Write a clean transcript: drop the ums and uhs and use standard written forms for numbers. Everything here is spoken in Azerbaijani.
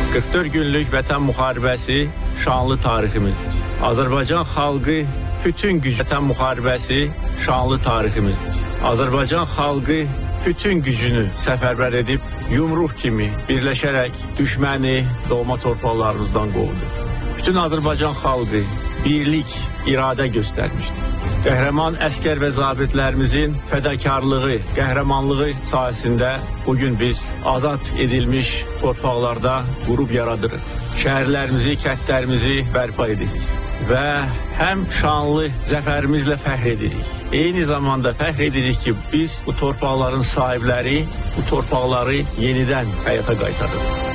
44 günlük vətən müharibəsi şanlı tariximizdir. Azərbaycan xalqı bütün gücü vətən müharibəsi şanlı tariximizdir. Azərbaycan xalqı bütün gücünü səfərbər edib yumruq kimi birləşərək düşməni doğma torpaqlarımızdan qovdu. Bütün Azərbaycan xalqı birlik, iradə göstərmişdir. Qəhrəman əskər və zabitlərimizin fədakarlığı, qəhrəmanlığı sayəsində bugün biz azad edilmiş torpaqlarda qurub yaradırıq. Şəhərlərimizi, kəndlərimizi bərpa edirik və həm şanlı zəfərimizlə fəxr edirik. Eyni zamanda fəxr edirik ki, biz bu torpaqların sahibləri bu torpaqları yenidən həyata qaytarırıq.